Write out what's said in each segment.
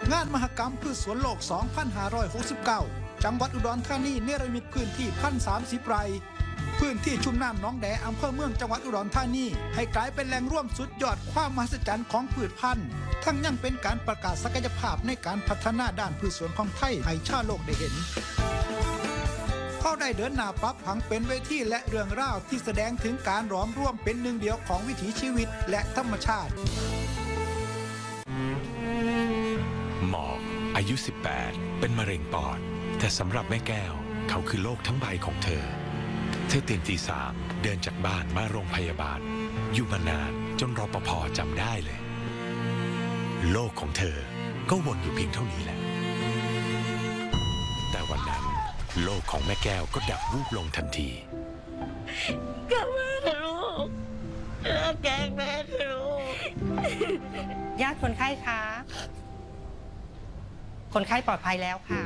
งานมหกรรมพืชสวนโลก 2569 จังหวัดอุดรธานีเนรมิตพื้นที่ 1,030 ไร่ พื้นที่ชุ่มน้ำหนองแดอำเภอเมืองจังหวัดอุดรธานีให้กลายเป็นแหล่งร่วมสุดยอดความมหัศจรรย์ของพืชพันธุ์ทั้งยังเป็นการประกาศศักยภาพในการพัฒนาด้านพืชสวนของไทยให้ชาวโลกได้เห็นเขาได้เดินหน้าปรับผังเป็นเวทีและเรื่องราวที่แสดงถึงการหลอมร่วมเป็นหนึ่งเดียวของวิถีชีวิตและธรรมชาติหมอกอายุ 18 เป็นมะเร็งปอดแต่สำหรับแม่แก้วเขาคือโลกทั้งใบของเธอตื่นตี 3เดินจากบ้านมาโรงพยาบาลอยู่มานานจนรปภ.จำได้เลยโลกของเธอก็วนอยู่เพียงเท่านี้แหละแต่วันนั้นโลกของแม่แก้วก็ดับวูบลงทันทีกลับมาเถอะลูกเลิกแกล้งแม่เถอะลูกญาติคนไข้คะคนไข้ปลอดภัยแล้วค่ะ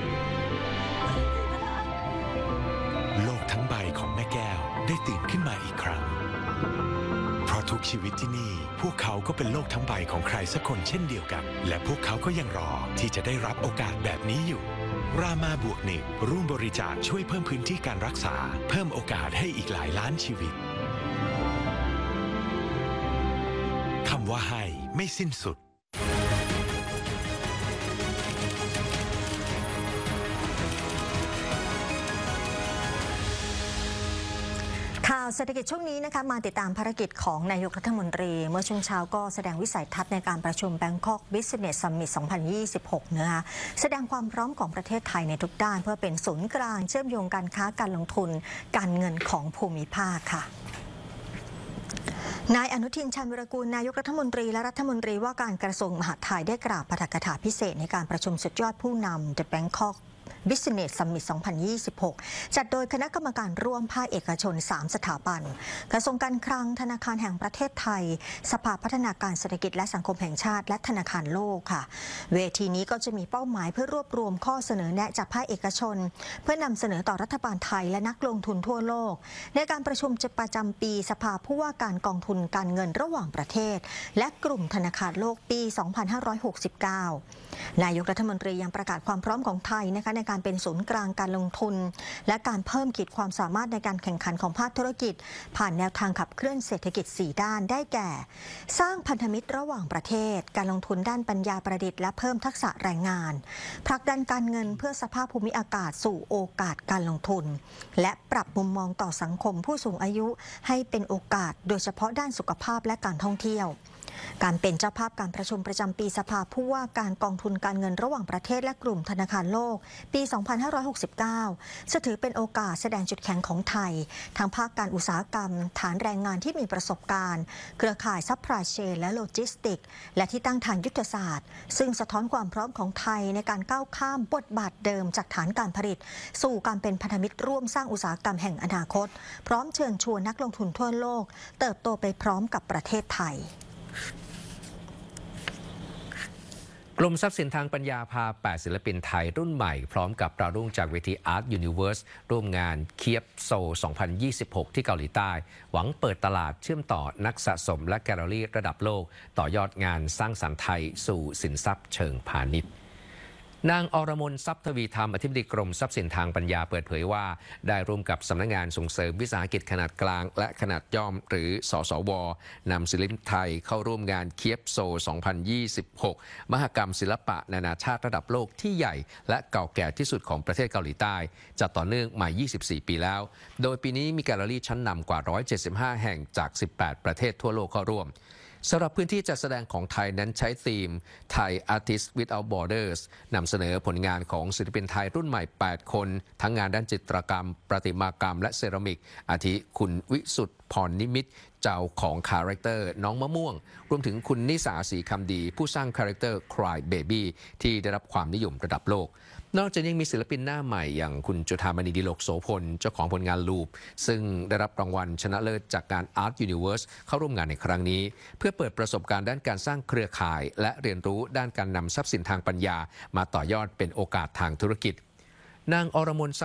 โลกทั้งใบของแม่แก้วได้ตื่นขึ้นมาอีกครั้งเพราะทุกชีวิตที่นี่พวกเขาก็เป็นโลกทั้งใบของใครสักคนเช่นเดียวกันและพวกเขาก็ยังรอที่จะได้รับโอกาสแบบนี้อยู่รามาบวก1ร่วมบริจาคช่วยเพิ่มพื้นที่การรักษาเพิ่มโอกาสให้อีกหลายล้านชีวิตคำว่าให้ไม่สิ้นสุดข่าวเศรษฐกิจช่วงนี้นะคะมาติดตามภารกิจของนายกรัฐมนตรีเมื่อช่วงเช้าก็แสดงวิสัยทัศน์ในการประชุม Bangkok Business Summit 2026 นะคะแสดงความพร้อมของประเทศไทยในทุกด้านเพื่อเป็นศูนย์กลางเชื่อมโยงการค้าการลงทุนการเงินของภูมิภาคค่ะนายอนุทินชาญวิรากูลนายกรัฐมนตรีและรัฐมนตรีว่าการกระทรวงมหาดไทยได้กล่าวปาฐกถาพิเศษในการประชุมสุดยอดผู้นำ The Bangkok Business Summit 2026 จัดโดยคณะกรรมการร่วมภาคเอกชน 3 สถาบันกระทรวงการคลังธนาคารแห่งประเทศไทยสภาพัฒนาการเศรษฐกิจและสังคมแห่งชาติและธนาคารโลกค่ะเวทีนี้ก็จะมีเป้าหมายเพื่อรวบรวมข้อเสนอแนะจากภาคเอกชนเพื่อนำเสนอต่อรัฐบาลไทยและนักลงทุนทั่วโลกในการประชุมประจำปีสภาผู้ว่าการกองทุนการเงินระหว่างประเทศและกลุ่มธนาคารโลกปี 2569 นายกรัฐมนตรียังประกาศความพร้อมของไทยนะคะในการเป็นศูนย์กลางการลงทุนและการเพิ่มขีดความสามารถในการแข่งขันของภาคธุรกิจผ่านแนวทางขับเคลื่อนเศรษฐกิจ 4 ด้านได้แก่สร้างพันธมิตรระหว่างประเทศการลงทุนด้านปัญญาประดิษฐ์และเพิ่มทักษะแรงงานผลักดันการเงินเพื่อสภาพภูมิอากาศสู่โอกาสการลงทุนและปรับมุมมองต่อสังคมผู้สูงอายุให้เป็นโอกาสโดยเฉพาะด้านสุขภาพและการท่องเที่ยวการเป็นเจ้าภาพการประชุมประจำปีสภาผู้ว่าการกองทุนการเงินระหว่างประเทศและกลุ่มธนาคารโลกปี 2569 จะถือเป็นโอกาสแสดงจุดแข็งของไทยทางภาคการอุตสาหกรรมฐานแรงงานที่มีประสบการณ์เครือข่ายซัพพลายเชนและโลจิสติกและที่ตั้งฐานยุทธศาสตร์ซึ่งสะท้อนความพร้อมของไทยในการก้าวข้ามบทบาทเดิมจากฐานการผลิตสู่การเป็นพันธมิตรร่วมสร้างอุตสาหกรรมแห่งอนาคตพร้อมเชิญชวนนักลงทุนทั่วโลกเติบโตไปพร้อมกับประเทศไทยกลุ่มทรัพย์สินทางปัญญาพา 8 ศิลปินไทยรุ่นใหม่พร้อมกับดาวรุ่งจากเวที Art Universe ร่วมงานเคียบโซ 2026 ที่เกาหลีใต้หวังเปิดตลาดเชื่อมต่อนักสะสมและแกลเลอรี่ระดับโลกต่อยอดงานสร้างสรรค์ไทยสู่สินทรัพย์เชิงพาณิชย์นางอรมนทรัพย์ทวีธรรมอธิบดีกรมทรัพย์สินทางปัญญาเปิดเผยว่าได้ร่วมกับสำนักงานส่งเสริมวิสาหกิจขนาดกลางและขนาดย่อมหรือสสวนำศิลปินไทยเข้าร่วมงานเคียบโซ 2026 มหกรรมศิลปะนานาชาติระดับโลกที่ใหญ่และเก่าแก่ที่สุดของประเทศเกาหลีใต้จัดต่อเนื่องมา 24 ปีแล้วโดยปีนี้มีแกลเลอรี่ชั้นนำกว่า 175 แห่งจาก 18 ประเทศทั่วโลกเข้าร่วมสำหรับพื้นที่จัดแสดงของไทยนั้นใช้ธีม Thai Artists Without Borders นำเสนอผลงานของศิลปินไทยรุ่นใหม่ 8 คนทั้งงานด้านจิตรกรรมประติมากรรมและเซรามิกอาทิคุณวิสุทธิ์พรนิมิตเจ้าของคาแรคเตอร์น้องมะม่วงรวมถึงคุณนิสาศรีคำดีผู้สร้างคาแรคเตอร์ Cry Baby ที่ได้รับความนิยมระดับโลกนอกจากนี้ยังมีศิลปินหน้าใหม่อย่างคุณจุฑามณีดิโลกโสพลเจ้าของผลงานลูปซึ่งได้รับรางวัลชนะเลิศจากการ Art Universe เข้าร่วมงานในครั้งนี้เพื่อเปิดประสบการณ์ด้านการสร้างเครือข่ายและเรียนรู้ด้านการนำทรัพย์สินทางปัญญามาต่อยอดเป็นโอกาสทางธุรกิจนางอรมน